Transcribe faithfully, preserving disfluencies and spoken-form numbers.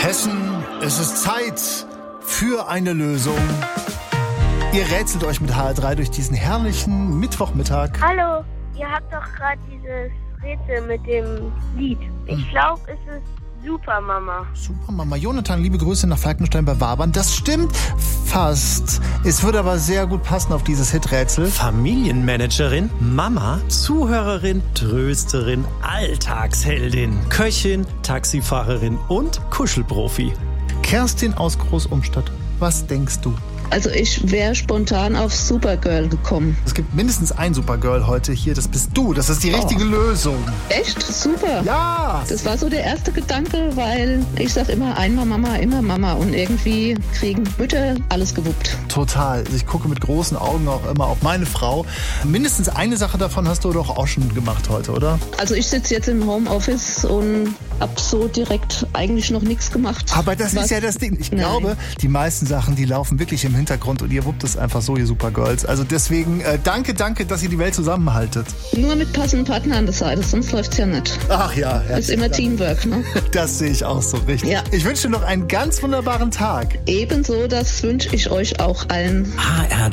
Hessen, es ist Zeit für eine Lösung. Ihr rätselt euch mit H R drei durch diesen herrlichen Mittwochmittag. Hallo, ihr habt doch gerade dieses Rätsel mit dem Lied. Ich glaube, es ist Supermama. Supermama. Jonathan, liebe Grüße nach Falkenstein bei Wabern. Das stimmt fast. Es würde aber sehr gut passen auf dieses Hiträtsel. Familienmanagerin, Mama, Zuhörerin, Trösterin, Alltagsheldin, Köchin, Taxifahrerin und Kuschelprofi. Kerstin aus Großumstadt, was denkst du? Also ich wäre spontan auf Supergirl gekommen. Es gibt mindestens ein Supergirl heute hier, das bist du. Das ist die richtige oh. Lösung. Echt? Super. Ja. Das war so der erste Gedanke, weil ich sag immer einmal Mama, immer Mama. Und irgendwie kriegen Mütter alles gewuppt. Total. Ich gucke mit großen Augen auch immer auf meine Frau. Mindestens eine Sache davon hast du doch auch schon gemacht heute, oder? Also ich sitze jetzt im Homeoffice und hab so direkt eigentlich noch nichts gemacht. Aber das Was? ist ja das Ding. Ich Nein. glaube, die meisten Sachen, die laufen wirklich im Hintergrund und ihr wuppt es einfach so, ihr Supergirls. Also deswegen äh, danke, danke, dass ihr die Welt zusammenhaltet. Nur mit passenden Partnern an der Seite, sonst läuft's ja nicht. Ach ja. Das ist immer Dank. Teamwork, ne? Das sehe ich auch so richtig. Ja. Ich wünsche dir noch einen ganz wunderbaren Tag. Ebenso, das wünsche ich euch auch allen. H R